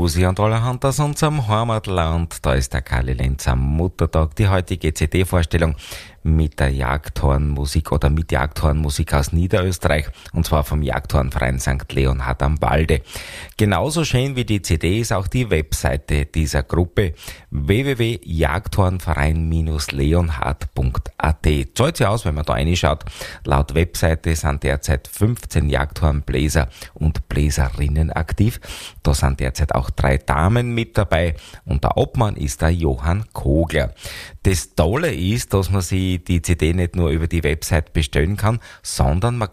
Musik und allerhand aus unserem Heimatland. Da ist der Karli Lenz am Muttertag. Die heutige CD-Vorstellung mit der Jagdhornmusik oder mit Jagdhornmusik aus Niederösterreich, und zwar vom Jagdhornverein St. Leonhard am Walde. Genauso schön wie die CD ist auch die Webseite dieser Gruppe www.jagdhornverein-leonhard.at. Zahlt sich aus, wenn man da reinschaut. Laut Webseite sind derzeit 15 Jagdhornbläser und Bläserinnen aktiv. Da sind derzeit auch 3 Damen mit dabei und der Obmann ist der Johann Kogler. Das Tolle ist, dass man sich die CD nicht nur über die Website bestellen kann, sondern man